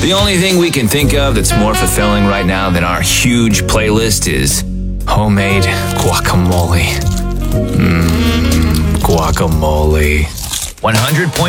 The only thing we can think of that's more fulfilling right now than our huge playlist is homemade guacamole. Guacamole. 100.9